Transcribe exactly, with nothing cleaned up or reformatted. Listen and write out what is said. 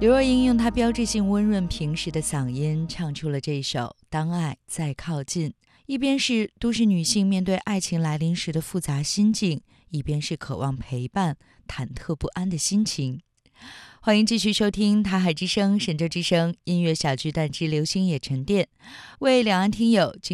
刘若英用她标志性温润平实的嗓音唱出了这首《当爱再靠近》，一边是都市女性面对爱情来临时的复杂心境，一边是渴望陪伴、忐忑不安的心情。欢迎继续收听台海之声、神州之声音乐小巨蛋之流星夜沉淀，为两岸听友